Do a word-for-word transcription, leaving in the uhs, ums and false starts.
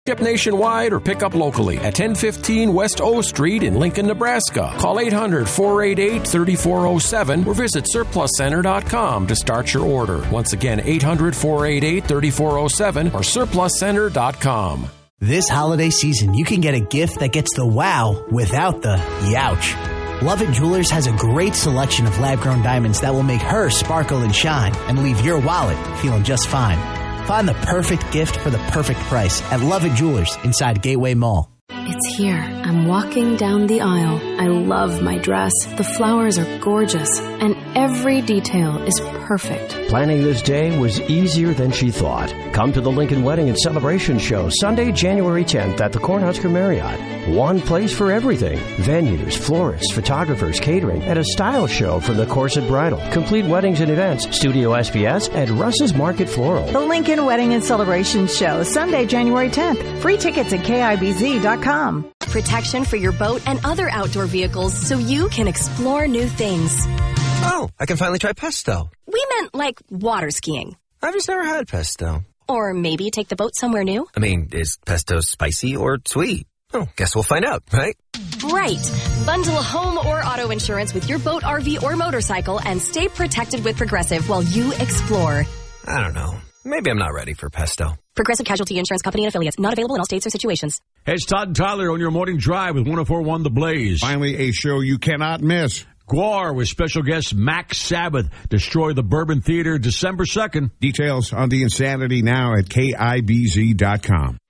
Ship nationwide or pick up locally at ten fifteen West O Street in Lincoln, Nebraska. Call eight hundred, four eight eight, three four zero seven or visit surplus center dot com to start your order. Once again, eight hundred, four eight eight, three four zero seven or surplus center dot com. This holiday season, you can get a gift that gets the wow without the youch. Lovett Jewelers has a great selection of lab-grown diamonds that will make her sparkle and shine and leave your wallet feeling just fine. Find the perfect gift for the perfect price at Lovett Jewelers inside Gateway Mall. It's here. I'm walking down the aisle. I love my dress. The flowers are gorgeous, and every detail is perfect. Planning this day was easier than she thought. Come to the Lincoln Wedding and Celebration Show Sunday, January tenth at the Cornhusker Marriott. One place for everything. Venues, florists, photographers, catering, and a style show from the Corset Bridal. Complete weddings and events. Studio S B S at Russ's Market Floral. The Lincoln Wedding and Celebration Show Sunday, January tenth. Free tickets at K I B Z dot com. Protection for your boat and other outdoor vehicles so you can explore new things. Oh, I can finally try pesto. We meant like water skiing. I've just never had pesto. Or maybe take the boat somewhere new. I mean, is pesto spicy or sweet? Oh, guess we'll find out, right? Right. Bundle home or auto insurance with your boat, R V, or motorcycle and stay protected with Progressive while you explore. I don't know. Maybe I'm not ready for pesto. Progressive Casualty Insurance Company and Affiliates. Not available in all states or situations. Hey, it's Todd and Tyler on your morning drive with one oh four point one The Blaze. Finally, a show you cannot miss. Gwar with special guest Max Sabbath. Destroy the Bourbon Theater December second. Details on the Insanity now at K I B Z dot com.